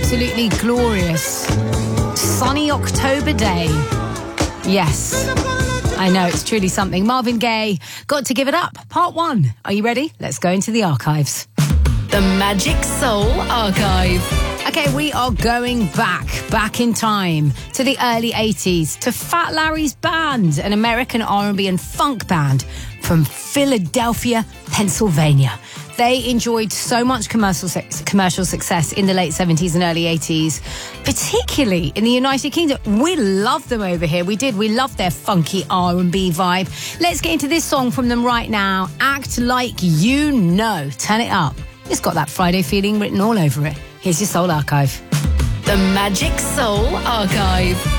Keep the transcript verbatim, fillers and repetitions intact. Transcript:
absolutely glorious sunny October day. Yes, I know, it's truly something. Marvin Gaye, Got to Give It Up, part one. Are you ready? Let's go into the archives. The Magic Soul Archive. Okay, we are going back, back in time to the early eighties, to Fat Larry's Band, an American R and B and funk band from Philadelphia, Pennsylvania. They enjoyed so much commercial commercial success in the late seventies and early eighties, particularly in the United Kingdom. We love them over here. We did. We love their funky R and B vibe. Let's get into this song from them right now. Act Like You Know. Turn it up. It's got that Friday feeling written all over it. Here's your Soul Archive. The Magic Soul Archive.